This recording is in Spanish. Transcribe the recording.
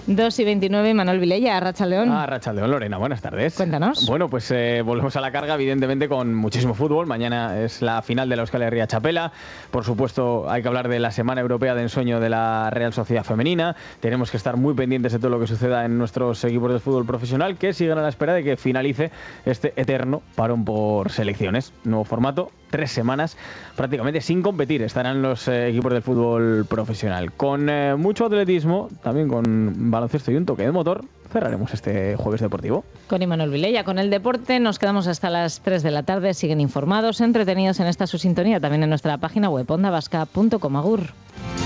2:29, Manuel Vilella, Arratsaldeon. Arratsaldeon, Lorena, buenas tardes. Cuéntanos. Bueno, pues volvemos a la carga, evidentemente, con muchísimo fútbol. Mañana es la final de la Euskal Herria Txapela. Por supuesto, hay que hablar de la Semana Europea de Ensueño de la Real Sociedad Femenina. Tenemos que estar muy pendientes de todo lo que suceda en nuestros equipos de fútbol profesional, que siguen a la espera de que finalice este eterno parón por selecciones. Nuevo formato, 3 semanas prácticamente sin competir estarán los equipos del fútbol profesional. Con mucho atletismo, también con baloncesto y un toque de motor, cerraremos este jueves deportivo. Con Imanol Vilella, con el deporte nos quedamos hasta las 3 de la tarde. Siguen informados, entretenidos en esta su sintonía, también en nuestra página web ondavasca.com. Agur.